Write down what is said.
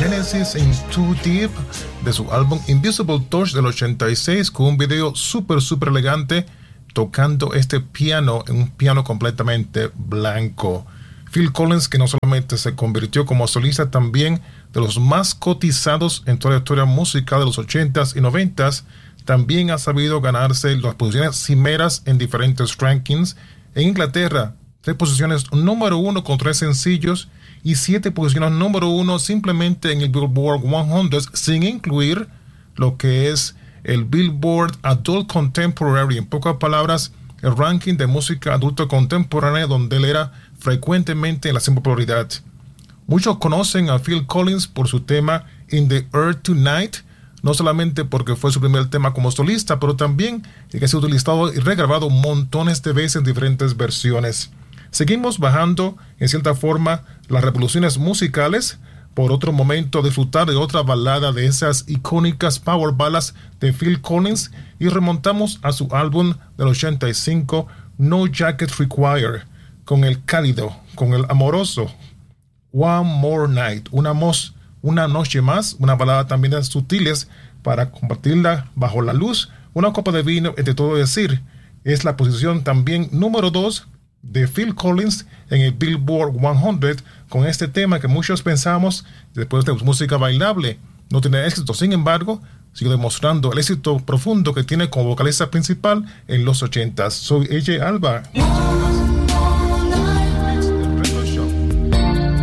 Genesis in Too Deep de su álbum Invisible Touch del 86, con un video súper elegante tocando este piano en un piano completamente blanco. Phil Collins, que no solamente se convirtió como solista, también de los más cotizados en toda la historia musical de los 80s y 90s, también ha sabido ganarse las posiciones cimeras en diferentes rankings. En Inglaterra, 3 posiciones número 1 con 3 sencillos y 7 posiciones número 1 simplemente en el Billboard 100, sin incluir lo que es el Billboard Adult Contemporary. En pocas palabras, el ranking de música adulta contemporánea, donde él era frecuentemente en la popularidad. Muchos conocen a Phil Collins por su tema In the Earth Tonight, no solamente porque fue su primer tema como solista, pero también que ha sido utilizado y regrabado montones de veces en diferentes versiones. Seguimos bajando, en cierta forma, las revoluciones musicales. Por otro momento, disfrutar de otra balada de esas icónicas power ballads de Phil Collins, y remontamos a su álbum del 85, No Jacket Required, con el cálido, con el amoroso One More Night, una noche más, una balada también de sutiles para compartirla bajo la luz, una copa de vino, entre todo decir. Es la posición también número 2 de Phil Collins en el Billboard 100, con este tema que muchos pensamos, después de música bailable, no tiene éxito. Sin embargo, sigue demostrando el éxito profundo que tiene como vocalista principal en los 80s. Soy AJ Alba.